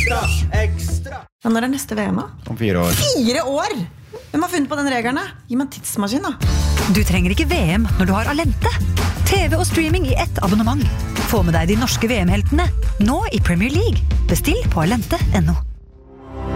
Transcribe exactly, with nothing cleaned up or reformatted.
Ekstra, ekstra. Men når er neste V M da? Om fire år. Fire år? Hvem har funnet på den regelen da? Gi meg en tidsmaskin da. Du trenger ikke V M når du har Alente. T V og streaming i ett abonnement. Få med deg de norske V M-heltene, nå i Premier League. Bestill på alente punktum no.